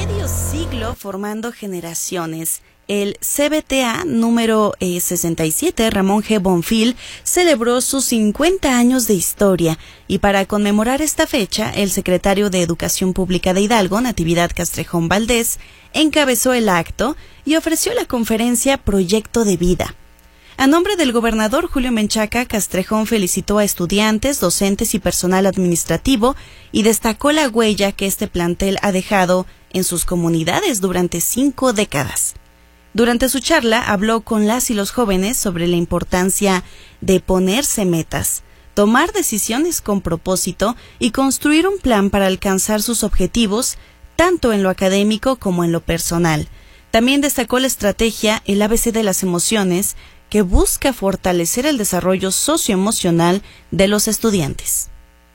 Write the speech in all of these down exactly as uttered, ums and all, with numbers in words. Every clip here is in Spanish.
medio siglo formando generaciones. El C B T A número eh, sesenta y siete, Ramón G. Bonfil, celebró sus cincuenta años de historia y para conmemorar esta fecha, el secretario de Educación Pública de Hidalgo, Natividad Castrejón Valdés, encabezó el acto y ofreció la conferencia Proyecto de Vida. A nombre del gobernador Julio Menchaca, Castrejón felicitó a estudiantes, docentes y personal administrativo y destacó la huella que este plantel ha dejado en sus comunidades durante cinco décadas. Durante su charla habló con las y los jóvenes sobre la importancia de ponerse metas, tomar decisiones con propósito y construir un plan para alcanzar sus objetivos, tanto en lo académico como en lo personal. También destacó la estrategia El A B C de las emociones, que busca fortalecer el desarrollo socioemocional de los estudiantes.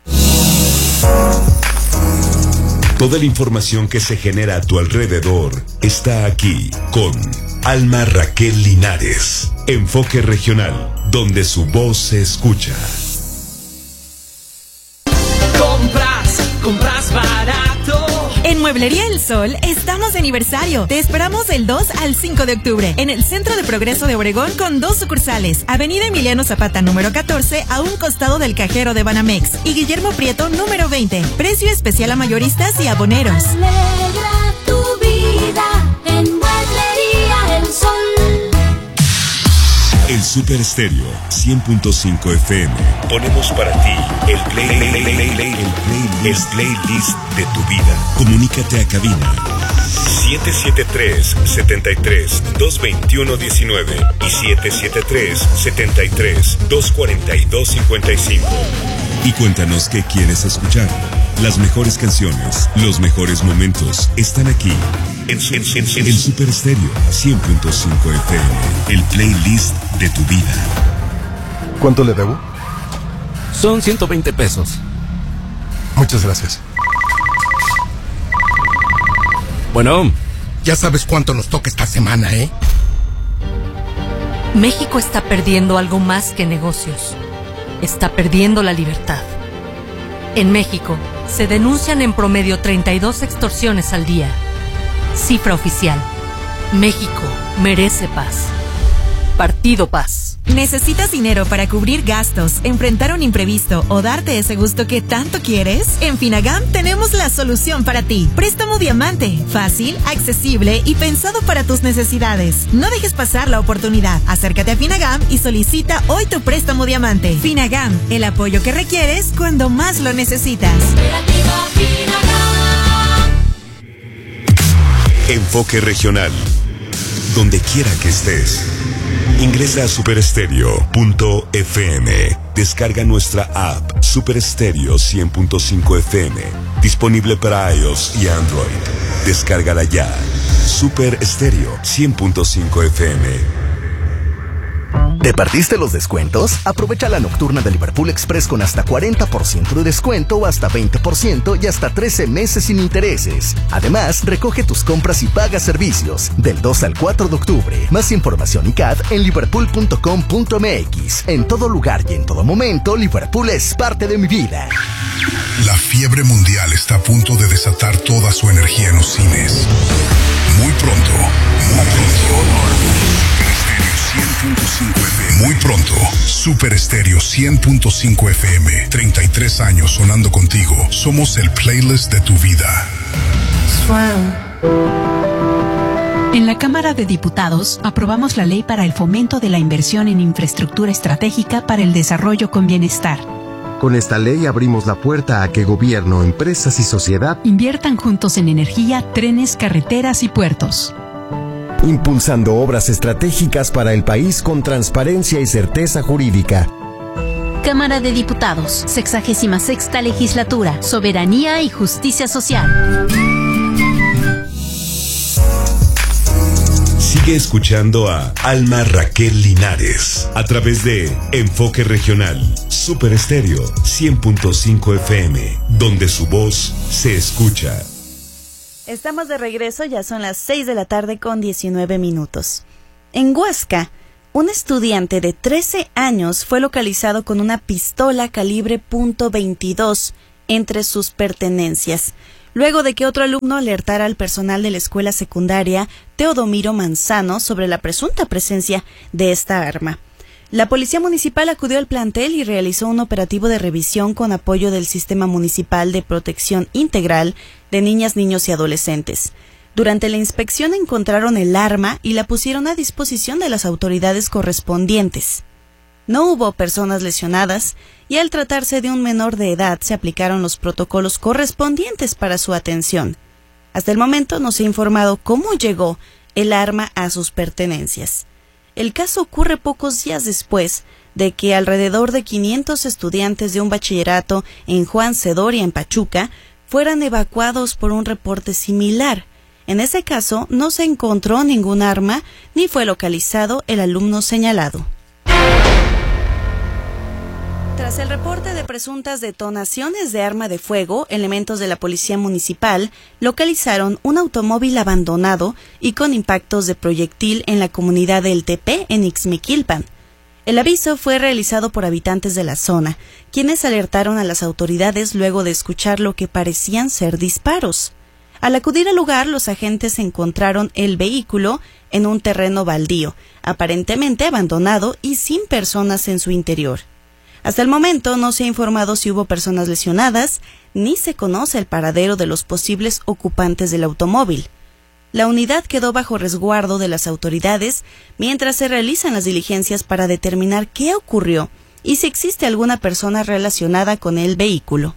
Toda la información que se genera a tu alrededor está aquí con Alma Raquel Linares. Enfoque regional, donde su voz se escucha. Compras, compras barato. En Mueblería El Sol estamos de aniversario. Te esperamos del dos al cinco de octubre en el Centro de Progreso de Obregón con dos sucursales. Avenida Emiliano Zapata número catorce a un costado del cajero de Banamex y Guillermo Prieto número veinte. Precio especial a mayoristas y aboneros. Alegra tu vida en Mueblería El Sol. El Super Estéreo cien punto cinco F M. Ponemos para ti el, play, play, play, play, play, el, playlist, el playlist de tu vida. Comunícate a cabina siete siete tres, siete tres, dos dos uno, uno nueve y siete siete tres, siete tres, dos cuatro dos, cinco cinco. Y cuéntanos qué quieres escuchar. Las mejores canciones, los mejores momentos están aquí. En, en, en, en el Super Estéreo cien punto cinco F M. El playlist de tu vida. ¿Cuánto le debo? Son ciento veinte pesos. Muchas gracias. Bueno, ya sabes cuánto nos toca esta semana, ¿eh? México está perdiendo algo más que negocios. Está perdiendo la libertad. En México, se denuncian en promedio treinta y dos extorsiones al día. Cifra oficial. México merece paz. Partido Paz. ¿Necesitas dinero para cubrir gastos, enfrentar un imprevisto o darte ese gusto que tanto quieres? En Finagam tenemos la solución para ti. Préstamo Diamante. Fácil, accesible y pensado para tus necesidades. No dejes pasar la oportunidad. Acércate a Finagam y solicita hoy tu préstamo Diamante. Finagam, el apoyo que requieres cuando más lo necesitas. Enfoque regional. Donde quiera que estés. Ingresa a super estéreo punto f m. Descarga nuestra app Super Estéreo cien punto cinco F M. Disponible para iOS y Android. Descárgala ya. Super Estéreo cien punto cinco F M. ¿Te perdiste los descuentos? Aprovecha la nocturna de Liverpool Express con hasta cuarenta por ciento de descuento o hasta veinte por ciento y hasta trece meses sin intereses. Además, recoge tus compras y paga servicios del dos al cuatro de octubre. Más información y C A D en liverpool punto com punto m x. En todo lugar y en todo momento, Liverpool es parte de mi vida. La fiebre mundial está a punto de desatar toda su energía en los cines. Muy pronto, muy pronto. Muy pronto, Super Estéreo cien punto cinco F M. treinta y tres años sonando contigo. Somos el playlist de tu vida. En la Cámara de Diputados aprobamos la ley para el fomento de la inversión en infraestructura estratégica para el desarrollo con bienestar. Con esta ley abrimos la puerta a que gobierno, empresas y sociedad inviertan juntos en energía, trenes, carreteras y puertos. Impulsando obras estratégicas para el país con transparencia y certeza jurídica. Cámara de Diputados, sexagésima sexta legislatura, soberanía y justicia social. Sigue escuchando a Alma Raquel Linares a través de Enfoque Regional, Super Estéreo cien punto cinco F M, donde su voz se escucha. Estamos de regreso, ya son las seis de la tarde con diecinueve minutos. En Huasca, un estudiante de trece años fue localizado con una pistola calibre punto veintidós entre sus pertenencias. luego de que otro alumno alertara al personal de la escuela secundaria Teodomiro Manzano sobre la presunta presencia de esta arma. La Policía Municipal acudió al plantel y realizó un operativo de revisión con apoyo del Sistema Municipal de Protección Integral de Niñas, Niños y Adolescentes. Durante la inspección encontraron el arma y la pusieron a disposición de las autoridades correspondientes. No hubo personas lesionadas y al tratarse de un menor de edad se aplicaron los protocolos correspondientes para su atención. Hasta el momento no se ha informado cómo llegó el arma a sus pertenencias. El caso ocurre pocos días después de que alrededor de quinientos estudiantes de un bachillerato en Juan C. Doria, en Pachuca, fueran evacuados por un reporte similar. En ese caso, no se encontró ningún arma ni fue localizado el alumno señalado. Tras el reporte de presuntas detonaciones de arma de fuego, elementos de la Policía Municipal localizaron un automóvil abandonado y con impactos de proyectil en la comunidad del Tepe, en Ixmiquilpan. El aviso fue realizado por habitantes de la zona, quienes alertaron a las autoridades luego de escuchar lo que parecían ser disparos. Al acudir al lugar, los agentes encontraron el vehículo en un terreno baldío, aparentemente abandonado y sin personas en su interior. Hasta el momento no se ha informado si hubo personas lesionadas, ni se conoce el paradero de los posibles ocupantes del automóvil. La unidad quedó bajo resguardo de las autoridades mientras se realizan las diligencias para determinar qué ocurrió y si existe alguna persona relacionada con el vehículo.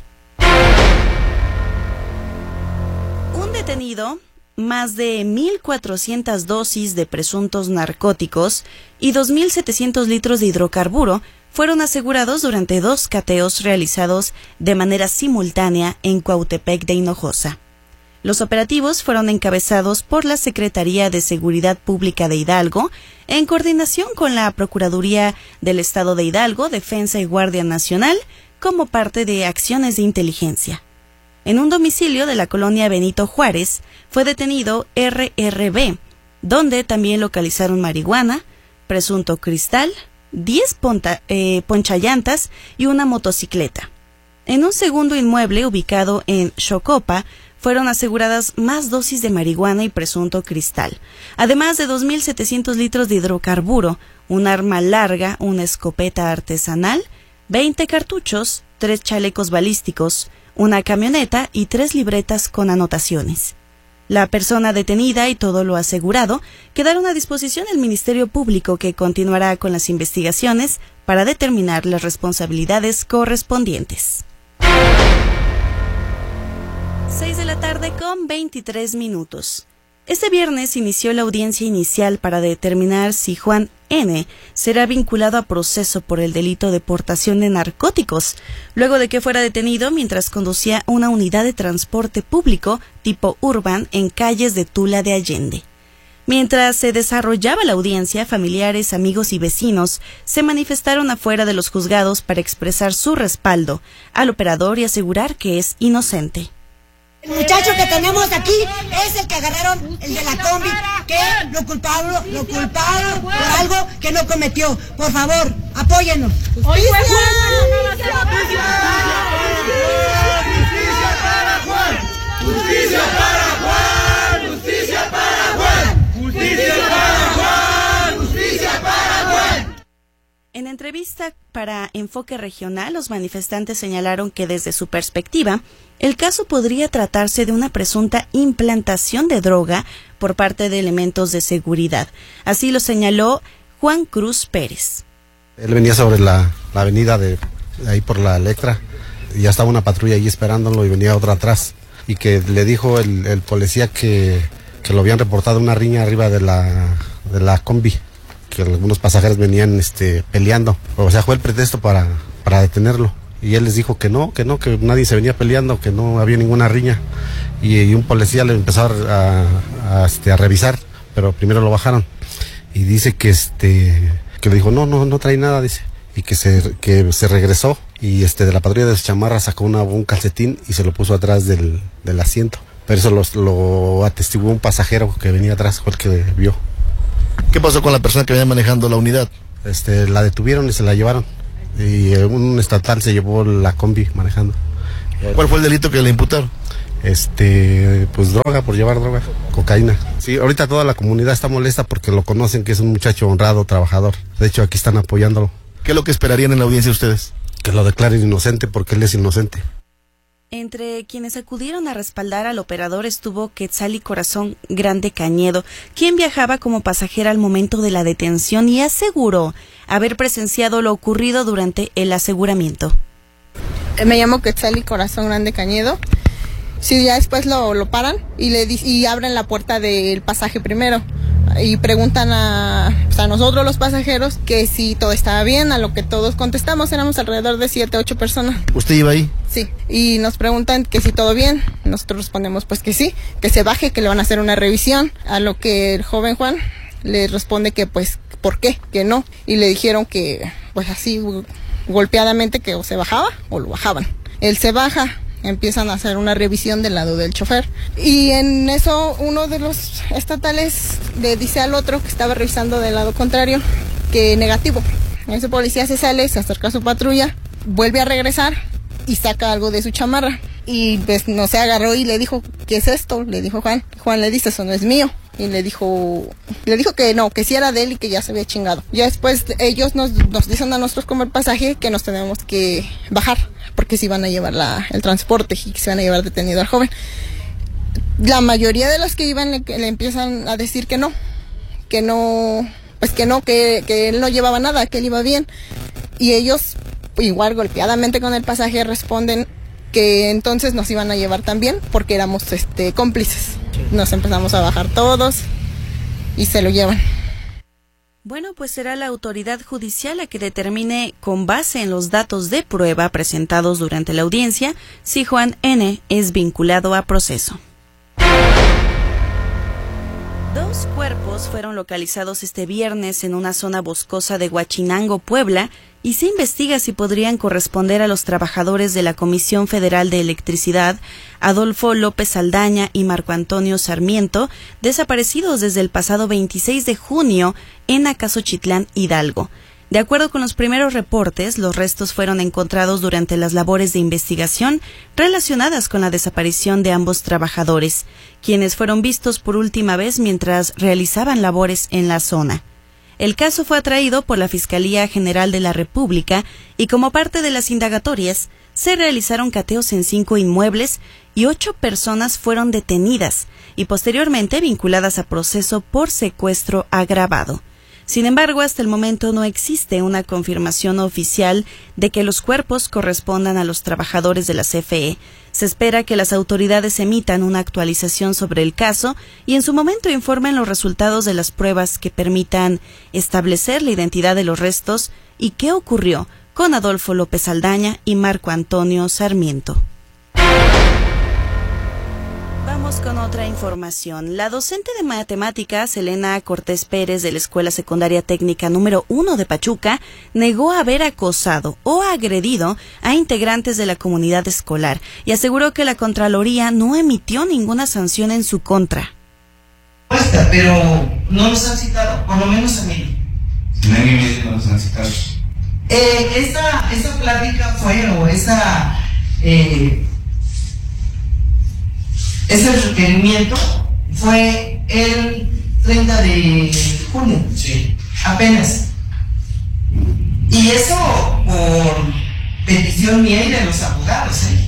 Un detenido, más de mil cuatrocientas dosis de presuntos narcóticos y dos mil setecientos litros de hidrocarburo fueron asegurados durante dos cateos realizados de manera simultánea en Cuautepec de Hinojosa. Los operativos fueron encabezados por la Secretaría de Seguridad Pública de Hidalgo, en coordinación con la Procuraduría del Estado de Hidalgo, Defensa y Guardia Nacional, como parte de acciones de inteligencia. En un domicilio de la colonia Benito Juárez fue detenido R R B, donde también localizaron marihuana, presunto cristal, diez ponta, eh, ponchallantas y una motocicleta. En un segundo inmueble ubicado en Xocopa fueron aseguradas más dosis de marihuana y presunto cristal, además de dos mil setecientos litros de hidrocarburo, un arma larga, una escopeta artesanal, veinte cartuchos, tres chalecos balísticos, una camioneta y tres libretas con anotaciones. La persona detenida y todo lo asegurado quedaron a disposición del Ministerio Público, que continuará con las investigaciones para determinar las responsabilidades correspondientes. seis de la tarde con veintitrés minutos. Este viernes inició la audiencia inicial para determinar si Juan N. será vinculado a proceso por el delito de portación de narcóticos, luego de que fuera detenido mientras conducía una unidad de transporte público tipo Urban en calles de Tula de Allende. Mientras se desarrollaba la audiencia, familiares, amigos y vecinos se manifestaron afuera de los juzgados para expresar su respaldo al operador y asegurar que es inocente. El muchacho que tenemos aquí es el que agarraron, el de la combi, que lo culparon, lo culparon por algo que no cometió. Por favor, apóyennos. ¡Justicia! ¡Justicia para Juan! ¡Justicia para Juan! ¡Justicia para Juan! ¡Justicia para Juan! ¡Justicia para Juan! En entrevista para Enfoque Regional, los manifestantes señalaron que desde su perspectiva, el caso podría tratarse de una presunta implantación de droga por parte de elementos de seguridad. Así lo señaló Juan Cruz Pérez. Él venía sobre la, la avenida de, de ahí por la Electra, y ya estaba una patrulla ahí esperándolo y venía otra atrás. Y que le dijo el, el policía que, que lo habían reportado una riña arriba de la, de la combi, que algunos pasajeros venían este, peleando. O sea, fue el pretexto para, para detenerlo. Y él les dijo que no, que no, que nadie se venía peleando, que no había ninguna riña. Y, y un policía le empezó a, a, a, este, a revisar, pero primero lo bajaron. Y dice que este que le dijo, no, no, no trae nada, dice. Y que se, que se regresó y este de la patrulla de su chamarra sacó una, un calcetín y se lo puso atrás del, del asiento. Pero eso lo, lo atestiguó un pasajero que venía atrás, fue el que vio. ¿Qué pasó con la persona que venía manejando la unidad? Este, la detuvieron y se la llevaron. Y un estatal se llevó la combi manejando. ¿Cuál fue el delito que le imputaron? este, pues droga, por llevar droga, cocaína. Sí, ahorita toda la comunidad está molesta porque lo conocen que es un muchacho honrado, trabajador. De hecho, aquí están apoyándolo. ¿Qué es lo que esperarían en la audiencia ustedes? Que lo declaren inocente porque él es inocente. Entre quienes acudieron a respaldar al operador estuvo Quetzali Corazón Grande Cañedo, quien viajaba como pasajera al momento de la detención y aseguró haber presenciado lo ocurrido durante el aseguramiento. Me llamo Quetzali Corazón Grande Cañedo. Sí, ya después lo, lo paran y le y abren la puerta del pasaje primero y preguntan a, pues a nosotros los pasajeros que si todo estaba bien, a lo que todos contestamos, éramos alrededor de siete, ocho personas. ¿Usted iba ahí? Sí, y nos preguntan que si todo bien, nosotros respondemos pues que sí, que se baje, que le van a hacer una revisión, a lo que el joven Juan le responde que pues, ¿por qué? Que no, y le dijeron que pues así golpeadamente que o se bajaba o lo bajaban. Él se baja. Empiezan a hacer una revisión del lado del chofer. Y en eso uno de los estatales le dice al otro que estaba revisando del lado contrario que negativo. Ese policía se sale, se acerca a su patrulla, vuelve a regresar y saca algo de su chamarra. Y pues no se agarró y le dijo, ¿qué es esto? Le dijo Juan. Juan le dice, eso no es mío. Y le dijo, le dijo que no, que sí era de él y que ya se había chingado. Ya después ellos nos, nos dicen a nosotros como el pasaje que nos tenemos que bajar, porque si van a llevar la, el transporte y que se van a llevar detenido al joven. La mayoría de los que iban le, le empiezan a decir que no, que no, pues que no, que, que él no llevaba nada, que él iba bien. Y ellos, igual golpeadamente con el pasaje, responden que entonces nos iban a llevar también porque éramos este cómplices. Nos empezamos a bajar todos y se lo llevan. Bueno, pues será la autoridad judicial la que determine, con base en los datos de prueba presentados durante la audiencia, si Juan N. es vinculado a proceso. Dos cuerpos fueron localizados este viernes en una zona boscosa de Huachinango, Puebla, y se investiga si podrían corresponder a los trabajadores de la Comisión Federal de Electricidad, Adolfo López Saldaña y Marco Antonio Sarmiento, desaparecidos desde el pasado veintiséis de junio en Acasochitlán, Hidalgo. De acuerdo con los primeros reportes, los restos fueron encontrados durante las labores de investigación relacionadas con la desaparición de ambos trabajadores, quienes fueron vistos por última vez mientras realizaban labores en la zona. El caso fue atraído por la Fiscalía General de la República y como parte de las indagatorias se realizaron cateos en cinco inmuebles y ocho personas fueron detenidas y posteriormente vinculadas a proceso por secuestro agravado. Sin embargo, hasta el momento no existe una confirmación oficial de que los cuerpos correspondan a los trabajadores de la C F E. Se espera que las autoridades emitan una actualización sobre el caso y en su momento informen los resultados de las pruebas que permitan establecer la identidad de los restos y qué ocurrió con Adolfo López Saldaña y Marco Antonio Sarmiento. Vamos con otra información. La docente de matemáticas, Elena Cortés Pérez, de la Escuela Secundaria Técnica número uno de Pachuca, negó haber acosado o agredido a integrantes de la comunidad escolar y aseguró que la Contraloría no emitió ninguna sanción en su contra. Pero no nos han citado, por lo menos a mí. Nadie me no nos han citado. Eh, esa, esa plática fue, o esa... Eh, Ese requerimiento fue el treinta de junio, sí. Apenas. Y eso por petición mía y de los abogados. ¿eh?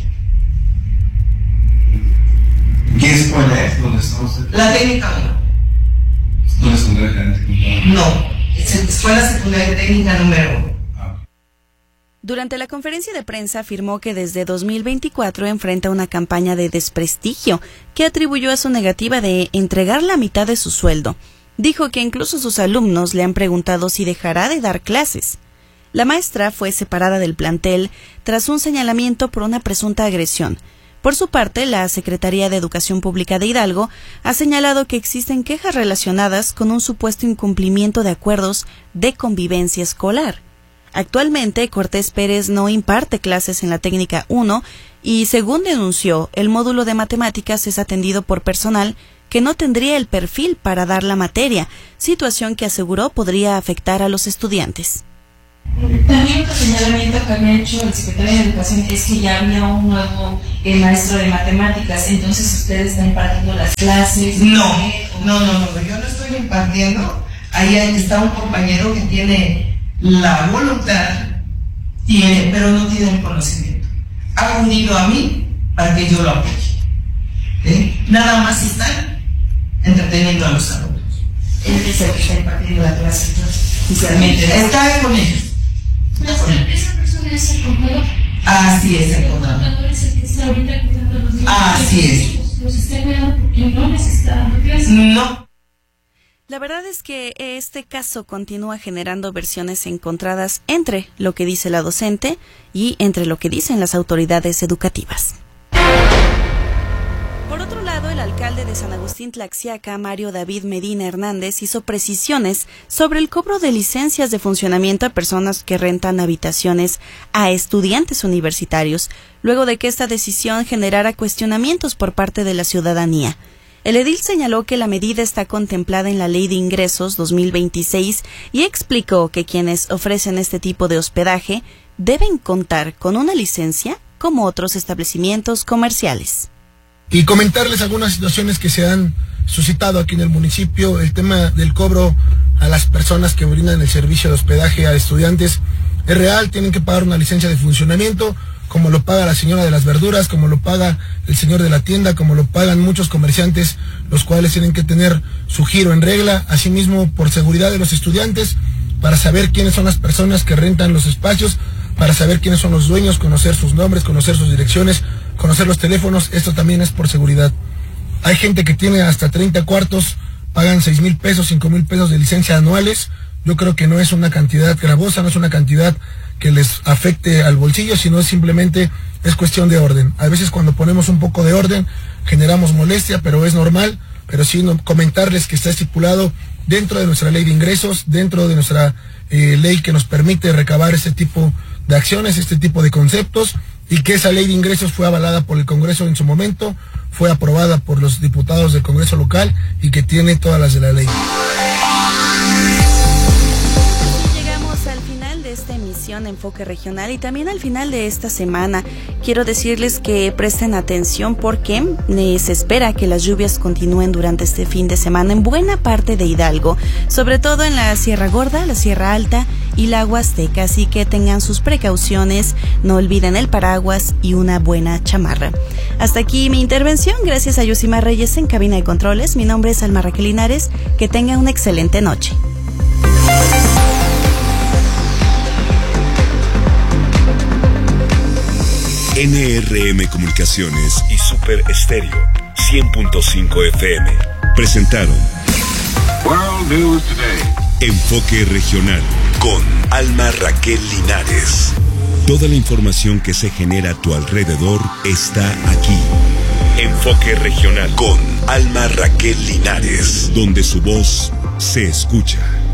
¿Qué escuela es? ¿Dónde estamos? La técnica uno. ¿Escuela secundaria técnica? No, es escuela secundaria técnica número uno. Durante la conferencia de prensa afirmó que desde dos mil veinticuatro enfrenta una campaña de desprestigio que atribuyó a su negativa de entregar la mitad de su sueldo. Dijo que incluso sus alumnos le han preguntado si dejará de dar clases. La maestra fue separada del plantel tras un señalamiento por una presunta agresión. Por su parte, la Secretaría de Educación Pública de Hidalgo ha señalado que existen quejas relacionadas con un supuesto incumplimiento de acuerdos de convivencia escolar. Actualmente, Cortés Pérez no imparte clases en la Técnica uno y, según denunció, el módulo de matemáticas es atendido por personal que no tendría el perfil para dar la materia, situación que aseguró podría afectar a los estudiantes. También otro señalamiento que había hecho el secretario de Educación es que ya había un nuevo eh, maestro de matemáticas, entonces ustedes están impartiendo las clases. No, no, no, no, yo no estoy impartiendo. Ahí está un compañero que tiene la voluntad, tiene, pero no tiene el conocimiento. Ha unido a mí para que yo lo apoye. ¿Eh? Nada más están entreteniendo a los alumnos. Él es el que está impartiendo la clase, oficialmente. Está con ellos. ¿Esa persona es el contador? Así es, el contador. El contador es el que está ahorita cuidando a los niños. Así es. Los está cuidando porque no les está dando clases. No. La verdad es que este caso continúa generando versiones encontradas entre lo que dice la docente y entre lo que dicen las autoridades educativas. Por otro lado, el alcalde de San Agustín Tlaxiaca, Mario David Medina Hernández, hizo precisiones sobre el cobro de licencias de funcionamiento a personas que rentan habitaciones a estudiantes universitarios, luego de que esta decisión generara cuestionamientos por parte de la ciudadanía. El edil señaló que la medida está contemplada en la Ley de Ingresos dos mil veintiséis y explicó que quienes ofrecen este tipo de hospedaje deben contar con una licencia como otros establecimientos comerciales. Y comentarles algunas situaciones que se han suscitado aquí en el municipio. El tema del cobro a las personas que brindan el servicio de hospedaje a estudiantes es real, tienen que pagar una licencia de funcionamiento, como lo paga la señora de las verduras, como lo paga el señor de la tienda, como lo pagan muchos comerciantes, los cuales tienen que tener su giro en regla. Asimismo, por seguridad de los estudiantes, para saber quiénes son las personas que rentan los espacios, para saber quiénes son los dueños, conocer sus nombres, conocer sus direcciones, conocer los teléfonos. Esto también es por seguridad. Hay gente que tiene hasta treinta cuartos, pagan seis mil pesos, cinco mil pesos de licencia anuales. Yo creo que no es una cantidad gravosa, no es una cantidad que les afecte al bolsillo, sino simplemente es cuestión de orden. A veces cuando ponemos un poco de orden generamos molestia, pero es normal. Pero sí no, comentarles que está estipulado dentro de nuestra ley de ingresos, dentro de nuestra eh, ley que nos permite recabar este tipo de acciones, este tipo de conceptos, y que esa ley de ingresos fue avalada por el Congreso en su momento, fue aprobada por los diputados del Congreso local y que tiene todas las de la ley. Llegamos al final de esta emisión Enfoque Regional y también al final de esta semana. Quiero decirles que presten atención porque se espera que las lluvias continúen durante este fin de semana en buena parte de Hidalgo, sobre todo en la Sierra Gorda, la Sierra Alta y la Huasteca, así que tengan sus precauciones, no olviden el paraguas y una buena chamarra. Hasta aquí mi intervención, gracias a Yosimar Reyes en cabina de controles. Mi nombre es Alma Raquel Linares, que tengan una excelente noche. N R M Comunicaciones y Super Estéreo cien punto cinco F M presentaron World News Today. Enfoque Regional con Alma Raquel Linares. Toda la información que se genera a tu alrededor está aquí. Enfoque Regional con Alma Raquel Linares, donde su voz se escucha.